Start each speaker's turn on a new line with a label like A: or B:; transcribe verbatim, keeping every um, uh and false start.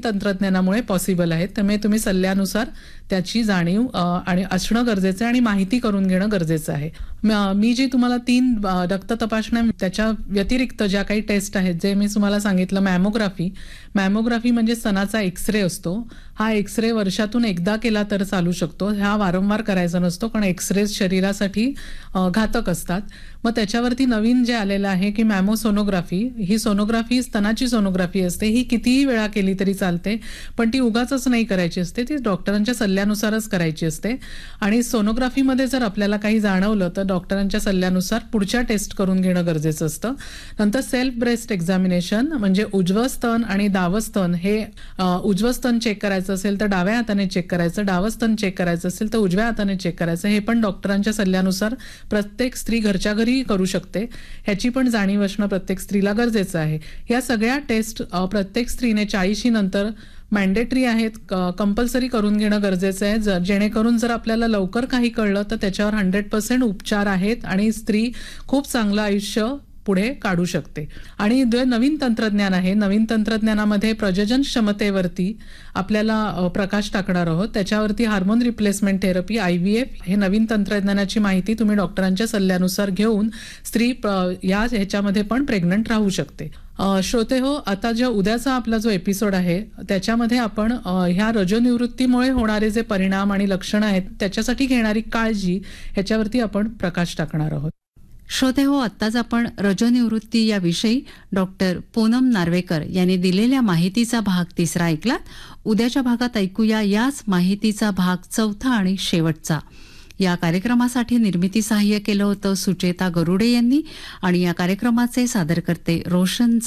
A: तंत्रज्ञानामुळे पॉसिबल आहेत. त्यामुळे तुम्ही सल्ल्यानुसार त्याची जाणीव अ, आणि असणं गरजेचं आहे आणि माहिती करून घेणं गरजेचं आहे. म- मी जी तुम्हाला तीन अ, रक्त तपासण्या त्याच्या व्यतिरिक्त ज्या काही टेस्ट आहेत जे मी तुम्हाला सांगितलं, मॅमोग्राफी मॅमोग्राफी म्हणजे स्तनाचा एक्सरे असतो. हा एक्सरे वर्षातून एकदा केला तर चालू शकतो. हा वारंवार करायचा नसतो कारण एक्सरे शरीरासाठी अ, घातक असतात. मग त्याच्यावरती नवीन जे आलेलं आहे की मॅमोसोनोग्राफी, ही सोनोग्राफी स्तनाची सोनोग्राफी असते. ही कितीही वेळा केली तरी चालते, पण ती उगाचच नाही करायची असते, ती डॉक्टरांच्या सल्ल्यानुसारच करायची असते. आणि सोनोग्राफीमध्ये जर आपल्याला काही जाणवलं तर डॉक्टरांच्या सल्ल्यानुसार पुढच्या टेस्ट करून घेणं गरजेचं असतं. नंतर सेल्फ ब्रेस्ट एक्झामिनेशन म्हणजे उजवं स्तन आणि डावं स्तन हे अ, उजवं स्तन चेक करायचं असेल तर डाव्या हाताने चेक करायचं, डावं स्तन चेक करायचं असेल तर उजव्या हाताने चेक करायचं. हे पण डॉक्टरांच्या सल्ल्यानुसार प्रत्येक स्त्री घरच्या घरी करू शकते. ह्याची पण जाणीव असणं प्रत्येक स्त्रीला गरजेचं आहे. या सगळ्या टेस्ट अ, प्रत्येक स्त्रीने चाळीशी नंतर मॅन्डेटरी आहेत, कंपल्सरी करून घेणं गरजेचं आहे. ज- जेणेकरून जर आपल्याला लवकर काही कळलं तर त्याच्यावर हंड्रेड पर्सेंट उपचार आहेत आणि स्त्री खूप चांगलं आयुष्य पुढे काढू शकते. आणि जे नवीन तंत्रज्ञान आहे, नवीन तंत्रज्ञानामध्ये प्रजनन क्षमतेवरती आपल्याला अ, प्रकाश टाकणार आहोत. त्याच्यावरती hormone replacement therapy, I V F हे नवीन तंत्रज्ञानाची माहिती तुम्ही डॉक्टरांच्या सल्ल्यानुसार घेऊन स्त्री प- या ह्याच्यामध्ये पण प्रेग्नंट राहू शकते. अ, श्रोते हो, आता जो उद्याचा आपला जो एपिसोड आहे त्याच्यामध्ये आपण अ, ह्या रजोनिवृत्तीमुळे होणारे जे परिणाम आणि लक्षणं आहेत त्याच्यासाठी घेणारी काळजी ह्याच्यावरती आपण प्रकाश टाकणार आहोत.
B: श्रोते हो, आत्ताच आपण रजोनिवृत्ती याविषयी डॉक्टर पूनम नार्वेकर यांनी दिलेल्या माहितीचा भाग तिसरा ऐकलात. उद्याच्या भागात ऐकूया याच माहितीचा भाग चौथा आणि शेवटचा. या कार्यक्रमासाठी निर्मिती सहाय्य केलं होतं सुचेता गरुडे यांनी आणि या कार्यक्रमाचे सादरकर्ते रोशन